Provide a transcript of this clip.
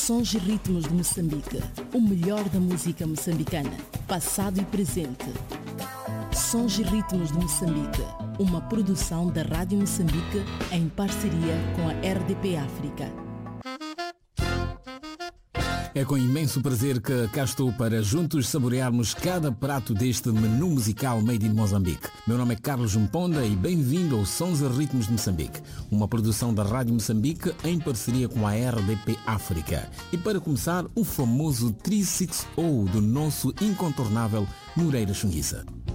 Sons e ritmos de Moçambique, o melhor da música moçambicana, passado e presente. Sons e ritmos de Moçambique, uma produção da Rádio Moçambique em parceria com a RDP África. É com imenso prazer que cá estou para juntos saborearmos cada prato deste menu musical Made in Moçambique. Meu nome é Carlos Mponda e bem-vindo ao Sons e Ritmos de Moçambique, uma produção da Rádio Moçambique em parceria com a RDP África. E para começar, o famoso 360 do nosso incontornável Moreira Chunguissa.